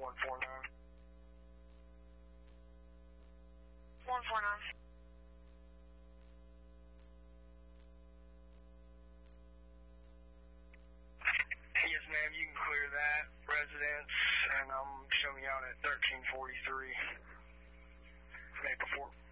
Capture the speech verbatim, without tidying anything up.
one four nine. one four nine. Yes, ma'am, you can clear that residence, and I'm showing you out at thirteen forty-three Maple Fork.